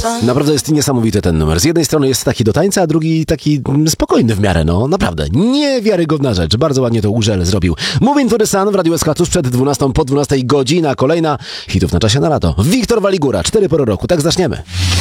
Naprawdę jest niesamowity ten numer. Z jednej strony jest taki do tańca, a drugi taki spokojny w miarę, no naprawdę. Niewiarygodna rzecz. Bardzo ładnie to Urzel zrobił. Moving to the Sun w Radiu SK tuż przed 12 po 12 godzina. Kolejna hitów na czasie na lato. Wiktor Waligura, 4 pory roku. Tak zaczniemy.